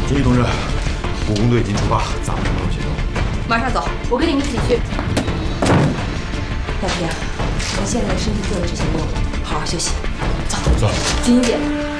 注意，同志，护工队已经出发，咱们不用行动。 马上走，我跟你们一起去。大平，你现在身体做的这些任务，好好休息。走， 走， 轻一点。